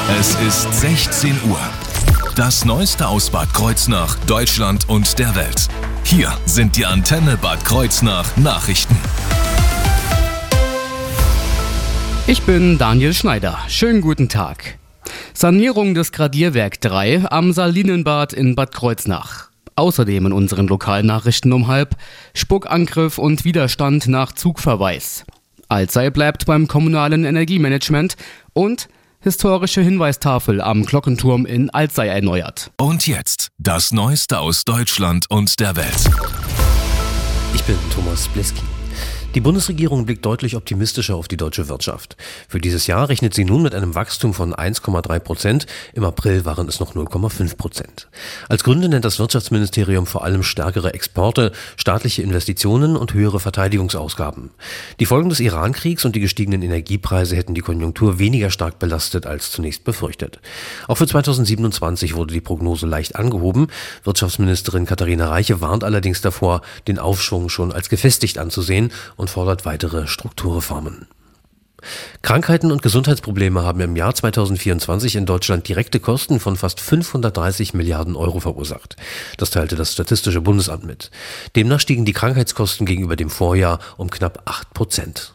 Es ist 16 Uhr. Das Neueste aus Bad Kreuznach, Deutschland und der Welt. Hier sind die Antenne Bad Kreuznach Nachrichten. Ich bin Daniel Schneider. Schönen guten Tag. Sanierung des Gradierwerk 3 am Salinenbad in Bad Kreuznach. Außerdem in unseren Lokalnachrichten um 12:30 Spuckangriff und Widerstand nach Zugverweis. Alzey bleibt beim kommunalen Energiemanagement und historische Hinweistafel am Glockenturm in Alzey erneuert. Und jetzt das Neueste aus Deutschland und der Welt. Ich bin Thomas Bliski. Die Bundesregierung blickt deutlich optimistischer auf die deutsche Wirtschaft. Für dieses Jahr rechnet sie nun mit einem Wachstum von 1,3%. Im April waren es noch 0,5%. Als Gründe nennt das Wirtschaftsministerium vor allem stärkere Exporte, staatliche Investitionen und höhere Verteidigungsausgaben. Die Folgen des Iran-Kriegs und die gestiegenen Energiepreise hätten die Konjunktur weniger stark belastet als zunächst befürchtet. Auch für 2027 wurde die Prognose leicht angehoben. Wirtschaftsministerin Katharina Reiche warnt allerdings davor, den Aufschwung schon als gefestigt anzusehen und fordert weitere Strukturreformen. Krankheiten und Gesundheitsprobleme haben im Jahr 2024 in Deutschland direkte Kosten von fast 530 Milliarden Euro verursacht. Das teilte das Statistische Bundesamt mit. Demnach stiegen die Krankheitskosten gegenüber dem Vorjahr um knapp 8%.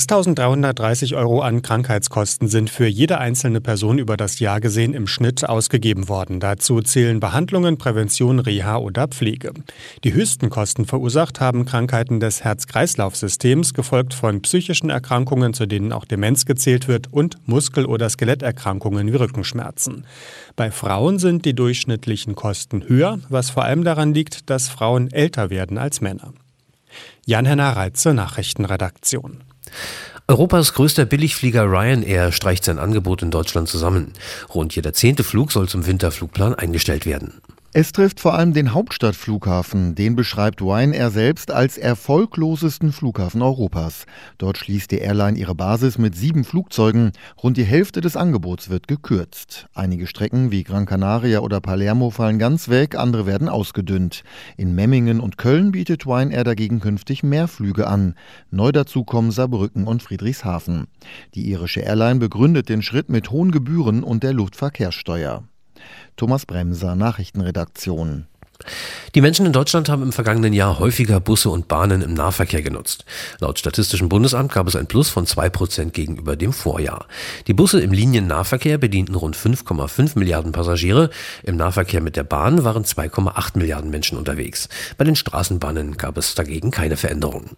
6.330 Euro an Krankheitskosten sind für jede einzelne Person über das Jahr gesehen im Schnitt ausgegeben worden. Dazu zählen Behandlungen, Prävention, Reha oder Pflege. Die höchsten Kosten verursacht haben Krankheiten des Herz-Kreislauf-Systems, gefolgt von psychischen Erkrankungen, zu denen auch Demenz gezählt wird, und Muskel- oder Skeletterkrankungen wie Rückenschmerzen. Bei Frauen sind die durchschnittlichen Kosten höher, was vor allem daran liegt, dass Frauen älter werden als Männer. Jan-Henner Reitze, Nachrichtenredaktion. Europas größter Billigflieger Ryanair streicht sein Angebot in Deutschland zusammen. Rund jeder 10. Flug soll zum Winterflugplan eingestellt werden. Es trifft vor allem den Hauptstadtflughafen. Den beschreibt Ryanair selbst als erfolglosesten Flughafen Europas. Dort schließt die Airline ihre Basis mit 7 Flugzeugen. Rund die Hälfte des Angebots wird gekürzt. Einige Strecken wie Gran Canaria oder Palermo fallen ganz weg, andere werden ausgedünnt. In Memmingen und Köln bietet Ryanair dagegen künftig mehr Flüge an. Neu dazu kommen Saarbrücken und Friedrichshafen. Die irische Airline begründet den Schritt mit hohen Gebühren und der Luftverkehrssteuer. Thomas Bremser, Nachrichtenredaktion. Die Menschen in Deutschland haben im vergangenen Jahr häufiger Busse und Bahnen im Nahverkehr genutzt. Laut Statistischem Bundesamt gab es ein Plus von 2% gegenüber dem Vorjahr. Die Busse im Liniennahverkehr bedienten rund 5,5 Milliarden Passagiere. Im Nahverkehr mit der Bahn waren 2,8 Milliarden Menschen unterwegs. Bei den Straßenbahnen gab es dagegen keine Veränderung.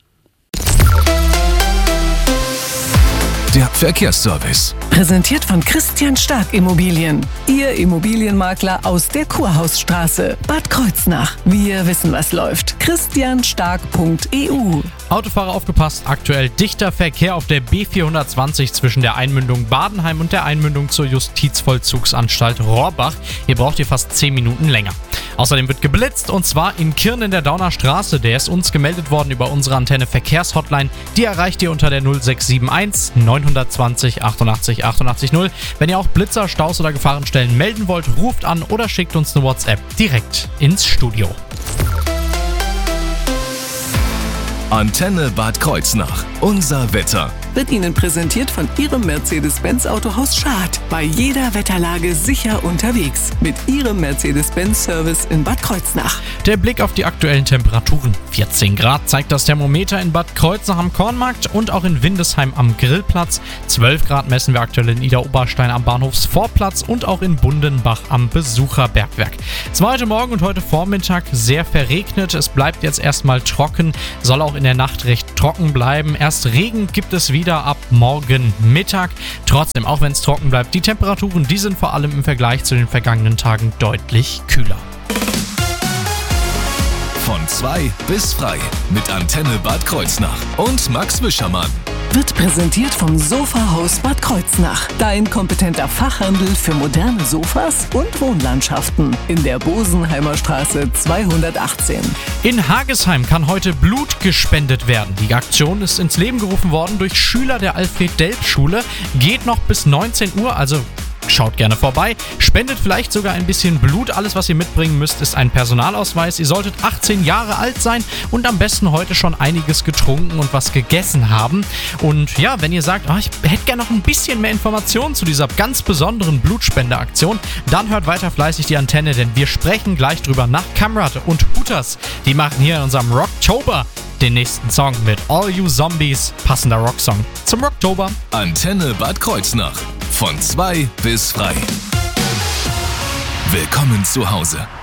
Der Verkehrsservice. Präsentiert von Christian Stark Immobilien. Ihr Immobilienmakler aus der Kurhausstraße, Bad Kreuznach. Wir wissen, was läuft. christianstark.eu. Autofahrer aufgepasst, aktuell dichter Verkehr auf der B420 zwischen der Einmündung Badenheim und der Einmündung zur Justizvollzugsanstalt Rohrbach. Hier braucht ihr fast 10 Minuten länger. Außerdem wird geblitzt, und zwar in Kirn in der Dauner Straße. Der ist uns gemeldet worden über unsere Antenne Verkehrshotline. Die erreicht ihr unter der 0671 920 88 88 0. Wenn ihr auch Blitzer, Staus oder Gefahrenstellen melden wollt, ruft an oder schickt uns eine WhatsApp direkt ins Studio. Antenne Bad Kreuznach. Unser Wetter. Wird Ihnen präsentiert von Ihrem Mercedes-Benz Autohaus Schad. Bei jeder Wetterlage sicher unterwegs. Mit Ihrem Mercedes-Benz-Service in Bad Kreuznach. Der Blick auf die aktuellen Temperaturen. 14 Grad zeigt das Thermometer in Bad Kreuznach am Kornmarkt und auch in Windesheim am Grillplatz. 12 Grad messen wir aktuell in Idar-Oberstein am Bahnhofsvorplatz und auch in Bundenbach am Besucherbergwerk. Es war heute Morgen und heute Vormittag sehr verregnet. Es bleibt jetzt erstmal trocken, soll auch in der Nacht recht trocken bleiben. Erst Regen gibt es wieder ab morgen Mittag. Trotzdem, auch wenn es trocken bleibt, die Temperaturen, die sind vor allem im Vergleich zu den vergangenen Tagen deutlich kühler. Von 2 bis frei mit Antenne Bad Kreuznach und Max Wischermann. Wird präsentiert vom Sofahaus Bad Kreuznach. Dein kompetenter Fachhandel für moderne Sofas und Wohnlandschaften. In der Bosenheimer Straße 218. In Hagesheim kann heute Blut gespendet werden. Die Aktion ist ins Leben gerufen worden durch Schüler der Alfred-Delp-Schule. Geht noch bis 19 Uhr, also Schaut gerne vorbei, spendet vielleicht sogar ein bisschen Blut. Alles, was ihr mitbringen müsst, ist ein Personalausweis. Ihr solltet 18 Jahre alt sein und am besten heute schon einiges getrunken und was gegessen haben. Und ja, wenn ihr sagt, ich hätte gerne noch ein bisschen mehr Informationen zu dieser ganz besonderen Blutspendeaktion, dann hört weiter fleißig die Antenne, denn wir sprechen gleich drüber nach Kamrat und Hooters. Die machen hier in unserem Rocktober den nächsten Song mit All You Zombies, passender Rocksong zum Rocktober. Antenne Bad Kreuznach. Von 2 bis frei. Willkommen zu Hause.